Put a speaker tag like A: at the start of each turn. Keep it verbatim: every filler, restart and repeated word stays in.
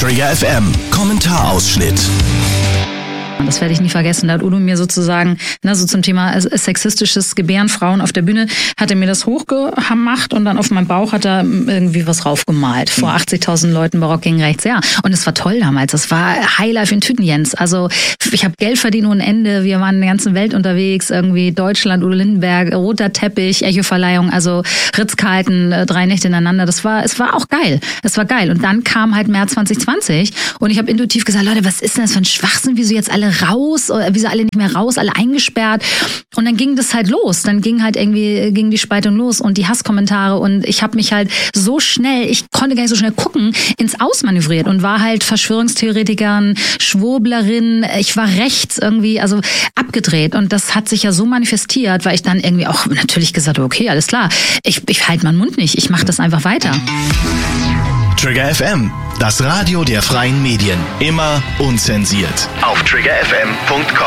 A: Trigger F M, Kommentarausschnitt.
B: Das werde ich nie vergessen. Da hat Udo mir sozusagen, ne, so zum Thema sexistisches Gebären, Frauen auf der Bühne, hat er mir das hochgemacht und dann auf meinem Bauch hat er irgendwie was raufgemalt. Vor achtzigtausend Leuten Barock gegen rechts, ja. Und es war toll damals. Das war Highlife in Tüten-Jens. Also ich habe Geld verdient ohne Ende. Wir waren in der ganzen Welt unterwegs. Irgendwie Deutschland, Udo Lindenberg, roter Teppich, Echo-Verleihung, also Ritz-Carlton, drei Nächte ineinander. Das war, es war auch geil. Es war geil. Und dann kam halt März zwanzig zwanzig und ich habe intuitiv gesagt, Leute, was ist denn das für ein Schwachsinn? Wieso jetzt alle raus, wieso alle nicht mehr raus, alle eingesperrt. Und dann ging das halt los. Dann ging halt irgendwie, ging die Spaltung los und die Hasskommentare und ich habe mich halt so schnell, ich konnte gar nicht so schnell gucken, ins Ausmanövriert und war halt Verschwörungstheoretikerin, Schwurblerin, ich war rechts irgendwie, also abgedreht und das hat sich ja so manifestiert, weil ich dann irgendwie auch natürlich gesagt habe, okay, alles klar, ich, ich halte meinen Mund nicht, ich mache das einfach weiter.
A: Trigger F M, das Radio der freien Medien. Immer unzensiert. Auf trigger f m punkt com